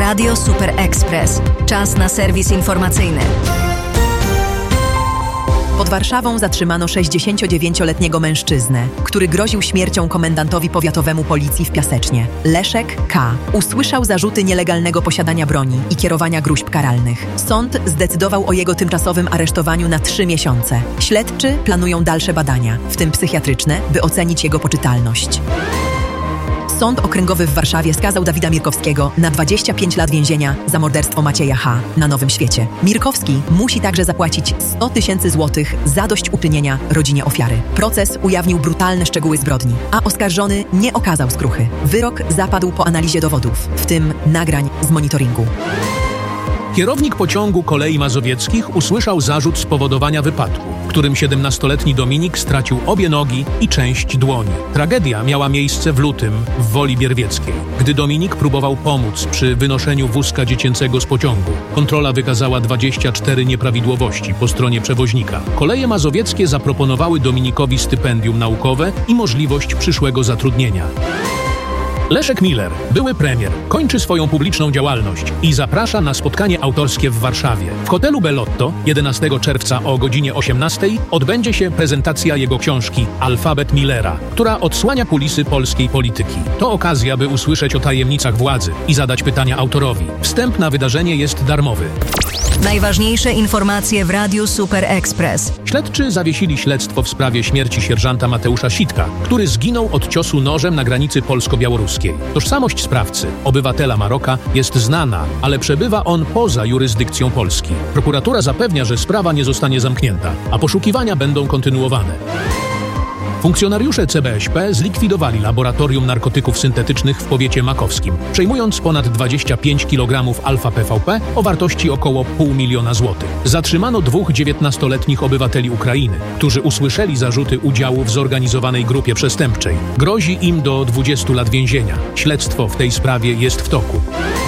Radio Super Express. Czas na serwis informacyjny. Pod Warszawą zatrzymano 69-letniego mężczyznę, który groził śmiercią komendantowi powiatowemu policji w Piasecznie. Leszek K. usłyszał zarzuty nielegalnego posiadania broni i kierowania gróźb karalnych. Sąd zdecydował o jego tymczasowym aresztowaniu na 3 miesiące. Śledczy planują dalsze badania, w tym psychiatryczne, by ocenić jego poczytalność. Sąd Okręgowy w Warszawie skazał Dawida Mirkowskiego na 25 lat więzienia za morderstwo Macieja H. na Nowym Świecie. Mirkowski musi także zapłacić 100 000 złotych zadośćuczynienia rodzinie ofiary. Proces ujawnił brutalne szczegóły zbrodni, a oskarżony nie okazał skruchy. Wyrok zapadł po analizie dowodów, w tym nagrań z monitoringu. Kierownik pociągu Kolei Mazowieckich usłyszał zarzut spowodowania wypadku, w którym 17-letni Dominik stracił obie nogi i część dłoni. Tragedia miała miejsce w lutym w Woli Bierwieckiej, gdy Dominik próbował pomóc przy wynoszeniu wózka dziecięcego z pociągu. Kontrola wykazała 24 nieprawidłowości po stronie przewoźnika. Koleje Mazowieckie zaproponowały Dominikowi stypendium naukowe i możliwość przyszłego zatrudnienia. Leszek Miller, były premier, kończy swoją publiczną działalność i zaprasza na spotkanie autorskie w Warszawie. W hotelu Bellotto 11 czerwca o godzinie 18 odbędzie się prezentacja jego książki Alfabet Millera, która odsłania kulisy polskiej polityki. To okazja, by usłyszeć o tajemnicach władzy i zadać pytania autorowi. Wstęp na wydarzenie jest darmowy. Najważniejsze informacje w Radiu Super Express. Śledczy zawiesili śledztwo w sprawie śmierci sierżanta Mateusza Sitka, który zginął od ciosu nożem na granicy polsko-białoruskiej. Tożsamość sprawcy, obywatela Maroka, jest znana, ale przebywa on poza jurysdykcją Polski. Prokuratura zapewnia, że sprawa nie zostanie zamknięta, a poszukiwania będą kontynuowane. Funkcjonariusze CBŚP zlikwidowali laboratorium narkotyków syntetycznych w powiecie makowskim, przejmując ponad 25 kg alfa-PVP o wartości około 500 000 złotych. Zatrzymano 2 19-letnich obywateli Ukrainy, którzy usłyszeli zarzuty udziału w zorganizowanej grupie przestępczej. Grozi im do 20 lat więzienia. Śledztwo w tej sprawie jest w toku.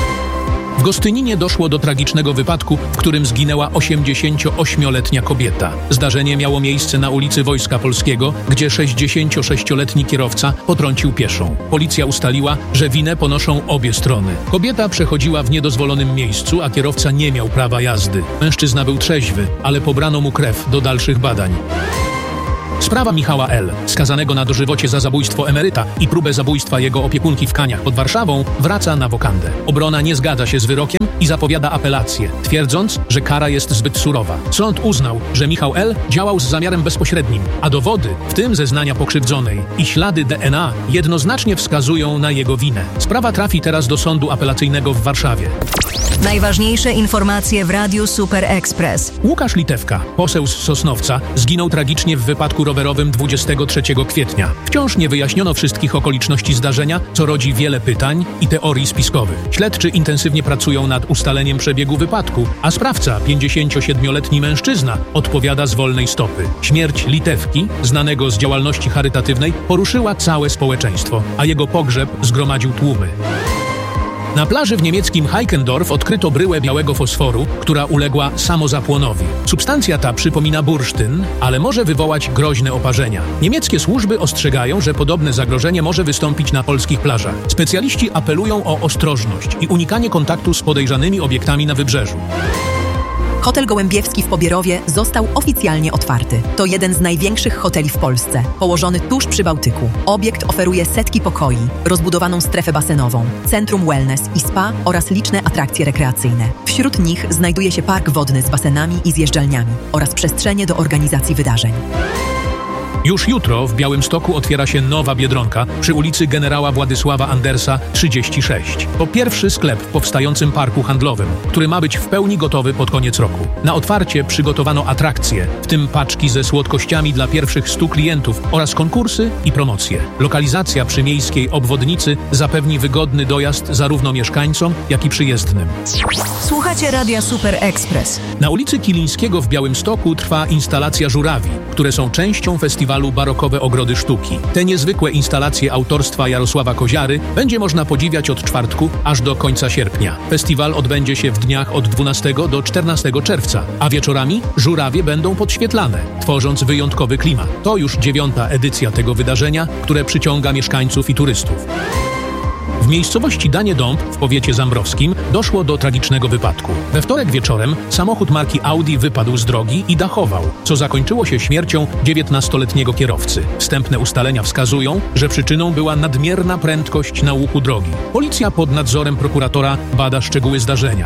W Gostyninie doszło do tragicznego wypadku, w którym zginęła 88-letnia kobieta. Zdarzenie miało miejsce na ulicy Wojska Polskiego, gdzie 66-letni kierowca potrącił pieszą. Policja ustaliła, że winę ponoszą obie strony. Kobieta przechodziła w niedozwolonym miejscu, a kierowca nie miał prawa jazdy. Mężczyzna był trzeźwy, ale pobrano mu krew do dalszych badań. Sprawa Michała L., skazanego na dożywocie za zabójstwo emeryta i próbę zabójstwa jego opiekunki w Kaniach pod Warszawą, wraca na wokandę. Obrona nie zgadza się z wyrokiem i zapowiada apelację, twierdząc, że kara jest zbyt surowa. Sąd uznał, że Michał L. działał z zamiarem bezpośrednim, a dowody, w tym zeznania pokrzywdzonej i ślady DNA, jednoznacznie wskazują na jego winę. Sprawa trafi teraz do Sądu Apelacyjnego w Warszawie. Najważniejsze informacje w Radiu Super Express. Łukasz Litewka, poseł z Sosnowca, zginął tragicznie w wypadku rowerowym 23 kwietnia. Wciąż nie wyjaśniono wszystkich okoliczności zdarzenia, co rodzi wiele pytań i teorii spiskowych. Śledczy intensywnie pracują nad ustaleniem przebiegu wypadku, a sprawca, 57-letni mężczyzna, odpowiada z wolnej stopy. Śmierć Litewki, znanego z działalności charytatywnej, poruszyła całe społeczeństwo, a jego pogrzeb zgromadził tłumy. Na plaży w niemieckim Heikendorf odkryto bryłę białego fosforu, która uległa samozapłonowi. Substancja ta przypomina bursztyn, ale może wywołać groźne oparzenia. Niemieckie służby ostrzegają, że podobne zagrożenie może wystąpić na polskich plażach. Specjaliści apelują o ostrożność i unikanie kontaktu z podejrzanymi obiektami na wybrzeżu. Hotel Gołębiewski w Pobierowie został oficjalnie otwarty. To jeden z największych hoteli w Polsce, położony tuż przy Bałtyku. Obiekt oferuje setki pokoi, rozbudowaną strefę basenową, centrum wellness i spa oraz liczne atrakcje rekreacyjne. Wśród nich znajduje się park wodny z basenami i zjeżdżalniami oraz przestrzenie do organizacji wydarzeń. Już jutro w Białymstoku otwiera się nowa Biedronka przy ulicy Generała Władysława Andersa 36. To pierwszy sklep w powstającym parku handlowym, który ma być w pełni gotowy pod koniec roku. Na otwarcie przygotowano atrakcje, w tym paczki ze słodkościami dla pierwszych 100 klientów oraz konkursy i promocje. Lokalizacja przy miejskiej obwodnicy zapewni wygodny dojazd zarówno mieszkańcom, jak i przyjezdnym. Słuchacie Radia Super Express. Na ulicy Kilińskiego w Białymstoku trwa instalacja żurawi, które są częścią festiwalu Barokowe Ogrody Sztuki. Te niezwykłe instalacje autorstwa Jarosława Koziary będzie można podziwiać od czwartku aż do końca sierpnia. Festiwal odbędzie się w dniach od 12 do 14 czerwca, a wieczorami żurawie będą podświetlane, tworząc wyjątkowy klimat. To już 9. edycja tego wydarzenia, które przyciąga mieszkańców i turystów. W miejscowości Danie Dąb w powiecie zambrowskim doszło do tragicznego wypadku. We wtorek wieczorem samochód marki Audi wypadł z drogi i dachował, co zakończyło się śmiercią 19-letniego kierowcy. Wstępne ustalenia wskazują, że przyczyną była nadmierna prędkość na łuku drogi. Policja pod nadzorem prokuratora bada szczegóły zdarzenia.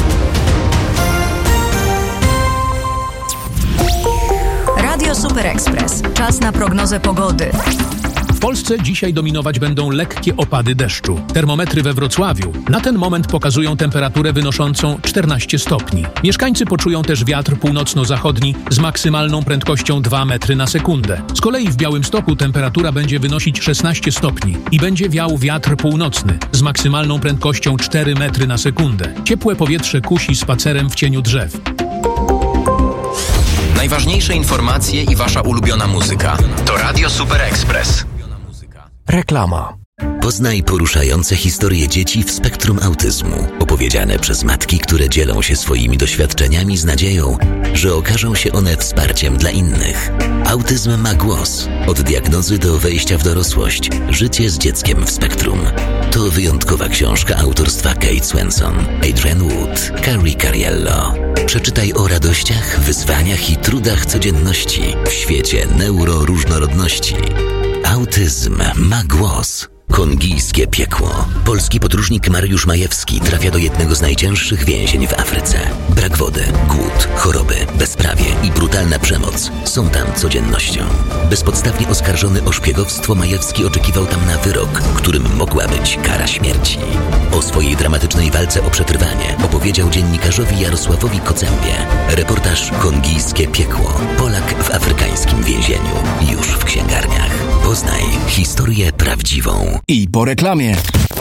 Radio Super Express. Czas na prognozę pogody. W Polsce dzisiaj dominować będą lekkie opady deszczu. Termometry we Wrocławiu na ten moment pokazują temperaturę wynoszącą 14 stopni. Mieszkańcy poczują też wiatr północno-zachodni z maksymalną prędkością 2 metry na sekundę. Z kolei w Białymstoku temperatura będzie wynosić 16 stopni i będzie wiał wiatr północny z maksymalną prędkością 4 metry na sekundę. Ciepłe powietrze kusi spacerem w cieniu drzew. Najważniejsze informacje i wasza ulubiona muzyka. To Radio Super Express. Reklama. Poznaj poruszające historie dzieci w spektrum autyzmu, opowiedziane przez matki, które dzielą się swoimi doświadczeniami z nadzieją, że okażą się one wsparciem dla innych. Autyzm ma głos. Od diagnozy do wejścia w dorosłość. Życie z dzieckiem w spektrum. To wyjątkowa książka autorstwa Kate Swenson, Adrian Wood, Carrie Cariello. Przeczytaj o radościach, wyzwaniach i trudach codzienności w świecie neuroróżnorodności. Autyzm ma głos. Kongijskie piekło. Polski podróżnik Mariusz Majewski trafia do jednego z najcięższych więzień w Afryce. Brak wody, głód, choroby, bezprawie i brutalna przemoc są tam codziennością. Bezpodstawnie oskarżony o szpiegowstwo, Majewski oczekiwał tam na wyrok, którym mogła być kara śmierci. O swojej dramatycznej walce o przetrwanie opowiedział dziennikarzowi Jarosławowi Kocębie. Reportaż Kongijskie piekło. Polak w afrykańskim więzieniu. Już w księgarniach. Poznaj historię prawdziwą. I po reklamie.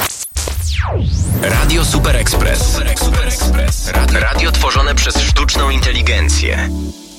Radio Super Express. Radio tworzone przez sztuczną inteligencję.